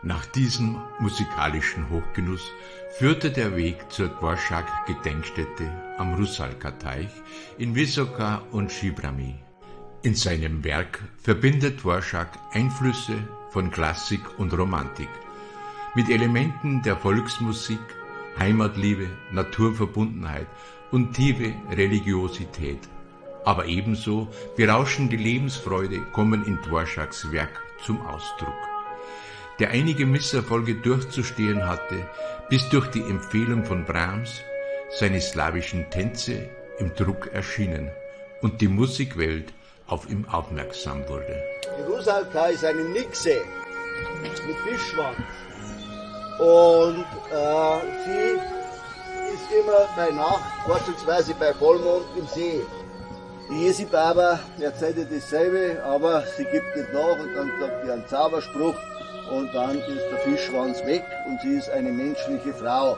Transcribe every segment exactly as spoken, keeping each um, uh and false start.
Nach diesem musikalischen Hochgenuss führte der Weg zur Dvorak-Gedenkstätte am Rusalka-Teich in Wysoka und Příbramí. In seinem Werk verbindet Dvorak Einflüsse von Klassik und Romantik mit Elementen der Volksmusik, Heimatliebe, Naturverbundenheit und tiefe Religiosität. Aber ebenso berauschende Lebensfreude kommen in Dvoraks Werk zum Ausdruck, der einige Misserfolge durchzustehen hatte, bis durch die Empfehlung von Brahms seine slawischen Tänze im Druck erschienen und die Musikwelt auf ihn aufmerksam wurde. Die Rusalka ist eine Nixe mit Fischschwanz und äh, sie ist immer bei Nacht, vorzugsweise bei Vollmond, im See. Die Jesi-Baba erzählt ihr dasselbe, aber sie gibt nicht nach und dann sagt ihr einen Zauberspruch und dann ist der Fischschwanz weg und sie ist eine menschliche Frau.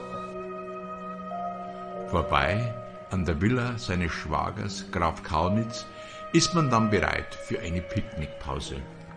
Vorbei an der Villa seines Schwagers, Graf Kalmitz, ist man dann bereit für eine Picknickpause.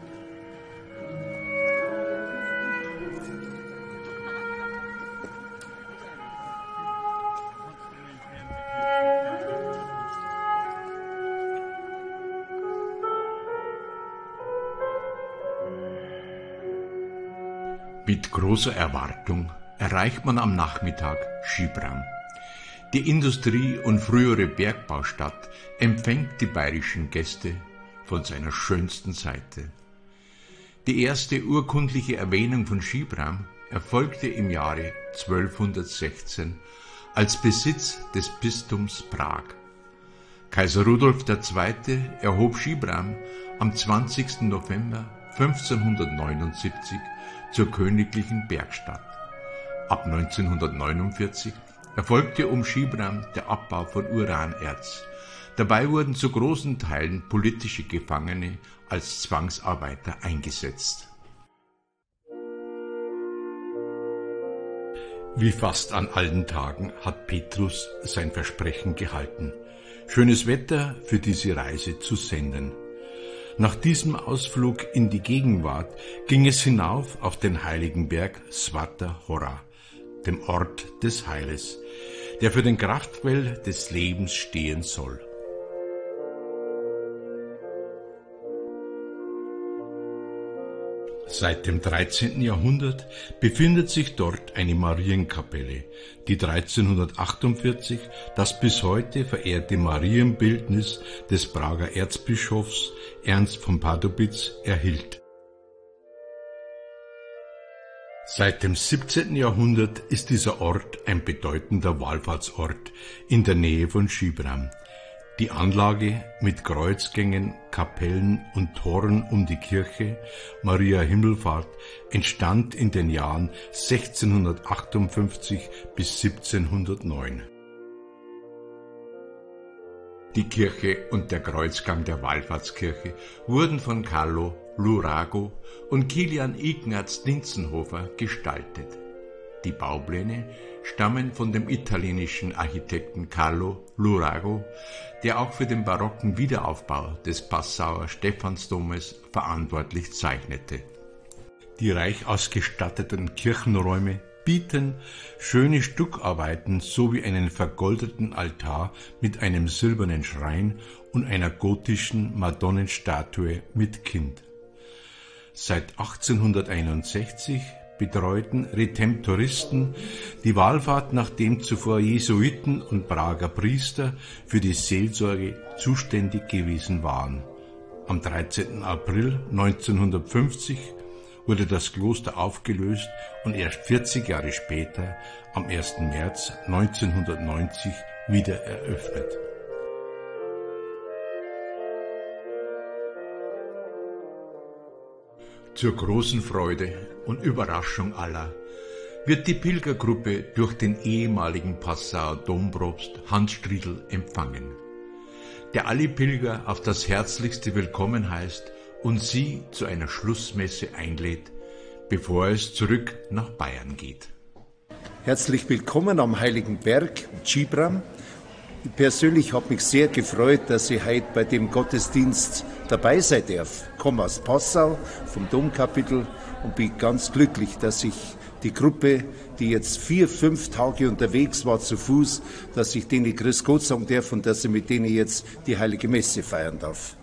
Mit großer Erwartung erreicht man am Nachmittag Příbram. Die Industrie- und frühere Bergbaustadt empfängt die bayerischen Gäste von seiner schönsten Seite. Die erste urkundliche Erwähnung von Příbram erfolgte im Jahre zwölfhundertsechzehn als Besitz des Bistums Prag. Kaiser Rudolf der Zweite erhob Příbram am zwanzigsten November fünfzehnhundertneunundsiebzig zur königlichen Bergstadt. Ab neunzehnhundertneunundvierzig erfolgte um Příbram der Abbau von Uranerz. Dabei wurden zu großen Teilen politische Gefangene als Zwangsarbeiter eingesetzt. Wie fast an allen Tagen hat Petrus sein Versprechen gehalten, schönes Wetter für diese Reise zu senden. Nach diesem Ausflug in die Gegenwart ging es hinauf auf den heiligen Berg Svata Hora, dem Ort des Heiles, der für den Kraftquell des Lebens stehen soll. Seit dem dreizehnten Jahrhundert befindet sich dort eine Marienkapelle, die dreizehnhundertachtundvierzig das bis heute verehrte Marienbildnis des Prager Erzbischofs Ernst von Pardubitz erhielt. Seit dem siebzehnten Jahrhundert ist dieser Ort ein bedeutender Wallfahrtsort in der Nähe von Příbram. Die Anlage mit Kreuzgängen, Kapellen und Toren um die Kirche Maria Himmelfahrt entstand in den Jahren sechzehnhundertachtundfünfzig bis siebzehnhundertneun. Die Kirche und der Kreuzgang der Wallfahrtskirche wurden von Carlo Lurago und Kilian Ignaz Dientzenhofer gestaltet. Die Baupläne stammen von dem italienischen Architekten Carlo Lurago, der auch für den barocken Wiederaufbau des Passauer Stephansdomes verantwortlich zeichnete. Die reich ausgestatteten Kirchenräume bieten schöne Stuckarbeiten sowie einen vergoldeten Altar mit einem silbernen Schrein und einer gotischen Madonnenstatue mit Kind. Seit achtzehnhunderteinundsechzig betreuten Redemptoristen die Wallfahrt, nachdem zuvor Jesuiten und Prager Priester für die Seelsorge zuständig gewesen waren. Am dreizehnten April neunzehnhundertfünfzig wurde das Kloster aufgelöst und erst vierzig Jahre später, am ersten März neunzehnhundertneunzig, wieder eröffnet. Zur großen Freude und Überraschung aller wird die Pilgergruppe durch den ehemaligen Passauer Dompropst Hans Striedl empfangen, der alle Pilger auf das Herzlichste willkommen heißt und sie zu einer Schlussmesse einlädt, bevor es zurück nach Bayern geht. Herzlich willkommen am Heiligen Berg Příbram. Ich persönlich habe mich sehr gefreut, dass ich heute bei dem Gottesdienst dabei sein darf. Ich komme aus Passau vom Domkapitel und bin ganz glücklich, dass ich die Gruppe, die jetzt vier, fünf Tage unterwegs war zu Fuß, dass ich denen Grüß Gott sagen darf und dass ich mit denen jetzt die Heilige Messe feiern darf.